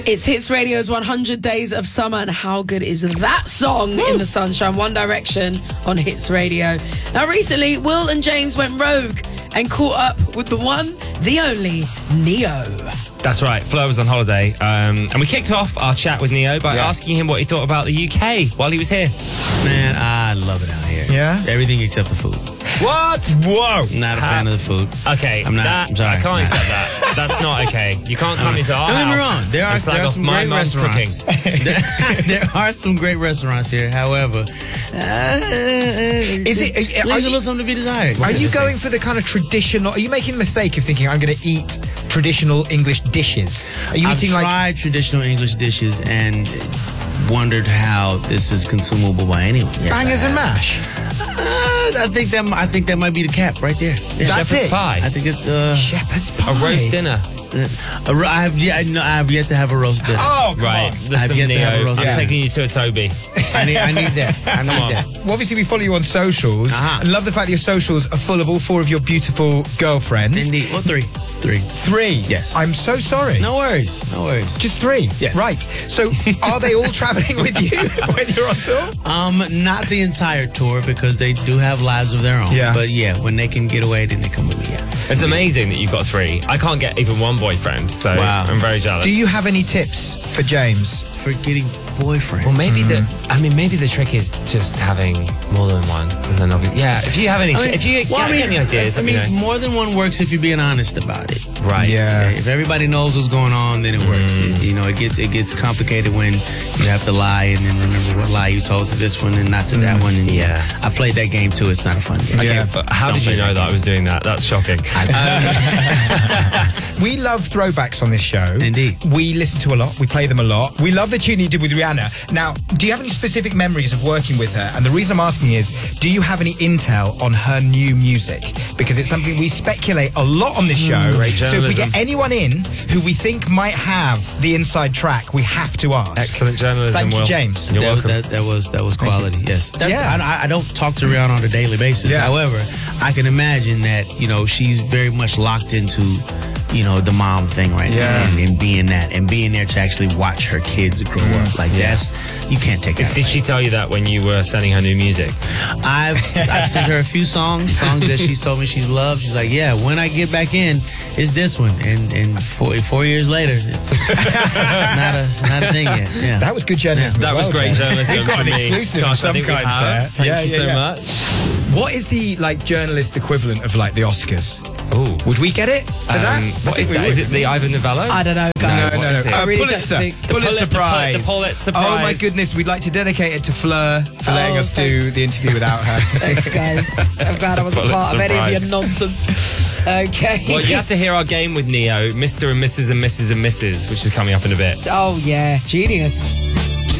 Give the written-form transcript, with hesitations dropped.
It's Hits Radio's 100 Days of Summer, and how good is that song in the sunshine? One Direction on Hits Radio. Now, recently, Will and James went rogue and caught up with the one, the only, Neo. That's right. Flo was on holiday, and we kicked off our chat with Neo by asking him what he thought about the UK while he was here. Man, I love it out here. Yeah? Everything except the food. What? Whoa! Not a fan of the food. Okay, I'm not. I'm sorry. I can't accept that. That's not okay. You can't come into our Don't get me house wrong. There and are slag some off my great mum's cooking. restaurants. There are some great restaurants here. However, Is it? leaves a little something to be desired. Are you going for the kind of traditional? Are you making the mistake of thinking I'm going to eat traditional English dishes? Are you I've eating like tried traditional English dishes and wondered how this is consumable by anyone. Yes, bangers and mash? I think that might be the cap right there. Yeah. That's Shepherd's it? pie. I think it's Shepherd's pie. A roast dinner. I have yet to have a roast dinner. Oh, come Right. on. Listen, I've yet to have a Neo, roast I'm dinner. taking you to a Toby. I need that. I need that. Well, obviously, we follow you on socials and love the fact that your socials are full of all four of your beautiful girlfriends. Indeed. Well, three. Three? Yes. I'm so sorry. No worries. Just three? Yes. Right. So, are they all traveling with you when you're on tour? Not the entire tour because they do have lives of their own. Yeah. But yeah, when they can get away, then they come with me. Yeah. It's amazing that you've got three. I can't get even one boyfriend, so Wow. I'm very jealous. Do you have any tips for James? For getting boyfriend. Well, maybe maybe the trick is just having more than one, and then if you have any, if you get any ideas, let me know. More than one works if you're being honest about it. Right. Yeah. If everybody knows what's going on, then it works. It gets complicated when you have to lie and then remember what lie you told to this one and not to that one. And I played that game too. It's not a fun game. Okay, but how did you know that I was doing that? That's shocking. We love throwbacks on this show. Indeed. We listen to a lot. We play them a lot. We love the tune you did with Rihanna. Now, do you have any specific memories of working with her? And the reason I'm asking is, do you have any intel on her new music? Because it's something we speculate a lot on this show. Great So if we journalism. get anyone in who we think might have the inside track, we have to ask. Excellent journalism. Thank you, Will. James. You're welcome. That was quality. Yes. I don't talk to Rihanna on a daily basis. Yeah. However, I can imagine that she's very much locked into the mom thing right now and being there to actually watch her kids grow up. Like you can't take it. Did she tell you that when you were sending her new music? I've sent her a few songs that she's told me she loved. She's like, yeah, when I get back in, it's this one. And 4 years later, it's not a thing yet. Yeah. That was good journalism. That was great journalism. You've got for an me. exclusive Gosh, of some I think we kind have. there. Thank you so much. What is the journalist equivalent of the Oscars? Ooh. Would we get it for that? What is that? Is it the Ivan Novello? I don't know, guys. No. I really don't Pulitzer. think... Pulitzer Prize. The Pulitzer Prize. Oh my goodness, we'd like to dedicate it to Fleur for letting us do thanks. the interview without her. Thanks, guys. I'm glad I wasn't part of any of your nonsense. Okay. Well, you have to hear our game with Neo, Mr. and Mrs. and Mrs. and Mrs., which is coming up in a bit. Oh, yeah. Genius.